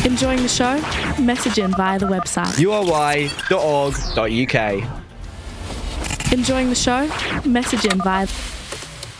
Enjoying the show? Message in via the website. uri.org.uk. Enjoying the show? Message in via...